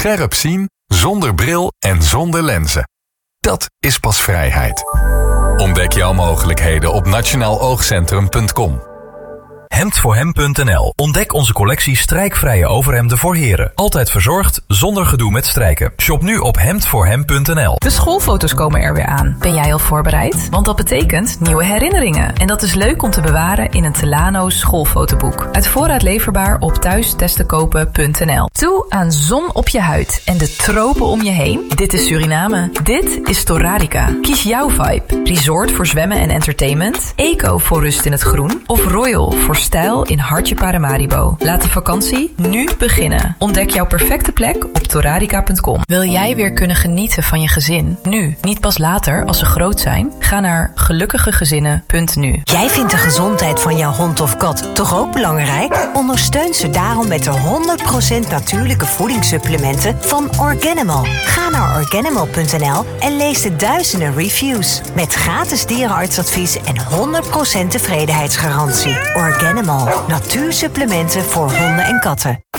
Scherp zien, zonder bril en zonder lenzen. Dat is pas vrijheid. Ontdek jouw mogelijkheden op nationaaloogcentrum.com. Hemdvoorhem.nl. Ontdek onze collectie strijkvrije overhemden voor heren. Altijd verzorgd, zonder gedoe met strijken. Shop nu op hemdvoorhem.nl. De schoolfoto's komen er weer aan. Ben jij al voorbereid? Want dat betekent nieuwe herinneringen. En dat is leuk om te bewaren in een Telano schoolfotoboek. Uit voorraad leverbaar op thuistesttekopen.nl. Toe aan zon op je huid en de tropen om je heen? Dit is Suriname. Dit is Torarica. Kies jouw vibe. Resort voor zwemmen en entertainment. Eco voor rust in het groen. Of Royal voor stijl in Hartje Paramaribo. Laat de vakantie nu beginnen. Ontdek jouw perfecte plek op torarica.com. Wil jij weer kunnen genieten van je gezin? Nu, niet pas later als ze groot zijn? Ga naar gelukkigegezinnen.nu. Jij vindt de gezondheid van jouw hond of kat toch ook belangrijk? Ondersteun ze daarom met de 100% natuurlijke voedingssupplementen van Organimal. Ga naar organimal.nl en lees de duizenden reviews. Met gratis dierenartsadvies en 100% tevredenheidsgarantie. Organimal. Natuursupplementen voor honden en katten.